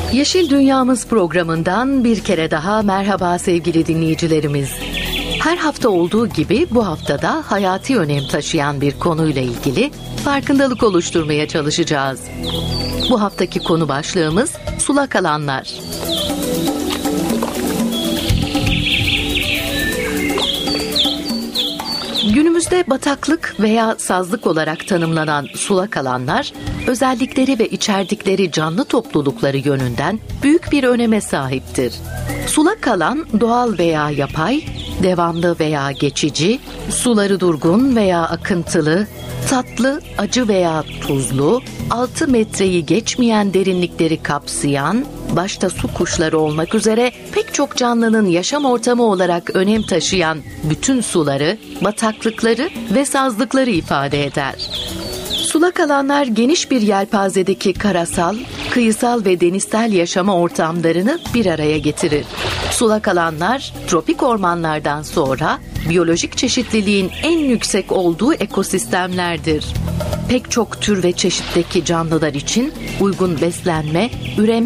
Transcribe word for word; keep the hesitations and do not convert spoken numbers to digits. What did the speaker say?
Yeşil Dünyamız programından bir kere daha merhaba sevgili dinleyicilerimiz. Her hafta olduğu gibi bu haftada hayati önem taşıyan bir konuyla ilgili farkındalık oluşturmaya çalışacağız. Bu haftaki konu başlığımız sulak alanlar. Günümüzde bataklık veya sazlık olarak tanımlanan sulak alanlar, özellikleri ve içerdikleri canlı toplulukları yönünden büyük bir öneme sahiptir. Sulak alan doğal veya yapay, devamlı veya geçici, suları durgun veya akıntılı, tatlı, acı veya tuzlu, altı metreyi geçmeyen derinlikleri kapsayan, başta su kuşları olmak üzere pek çok canlının yaşam ortamı olarak önem taşıyan bütün suları, bataklıkları ve sazlıkları ifade eder. Sulak alanlar geniş bir yelpazedeki karasal, kıyısal ve denizsel yaşama ortamlarını bir araya getirir. Sulak alanlar, tropik ormanlardan sonra biyolojik çeşitliliğin en yüksek olduğu ekosistemlerdir. Pek çok tür ve çeşitteki canlılar için uygun beslenme, üreme